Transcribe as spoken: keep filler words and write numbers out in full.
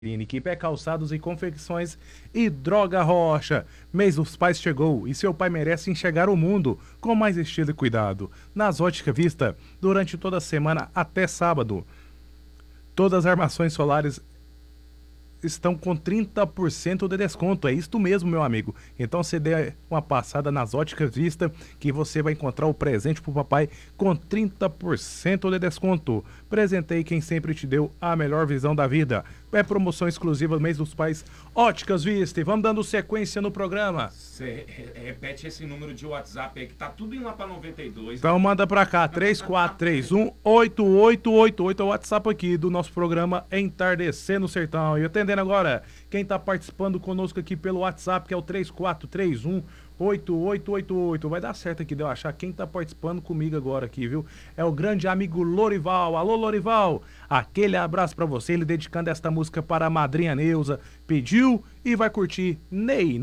Equipe é calçados e confecções e Droga Rocha. Mês dos Pais chegou e seu pai merece enxergar o mundo com mais estilo e cuidado. Nas Ótica Vista, durante toda a semana até sábado, todas as armações solares estão com trinta por cento de desconto. É isto mesmo, meu amigo. Então você dê uma passada nas Óticas Vista que você vai encontrar o presente pro papai com trinta por cento de desconto. Presentei quem sempre te deu a melhor visão da vida. É promoção exclusiva mês dos pais. Óticas Vista. E vamos dando sequência no programa. Você repete esse número de WhatsApp aí que tá tudo indo lá pra noventa e dois. Então manda pra cá, três quatro três um, oito oito oito oito é o WhatsApp aqui do nosso programa Entardecer no Sertão. E atendendo agora, quem tá participando conosco aqui pelo WhatsApp, que é o três quatro três um, oito oito oito oito. Vai dar certo aqui de eu achar quem tá participando comigo agora aqui, viu? É o grande amigo Lorival. Alô, Lorival! Aquele abraço pra você, ele dedicando esta música para a madrinha Neuza. Pediu e vai curtir Ney.